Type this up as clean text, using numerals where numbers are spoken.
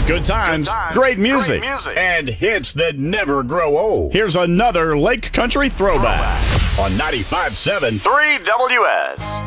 Good times, great music, and hits that never grow old. Here's another Lake Country throwback on 95.7 3WS.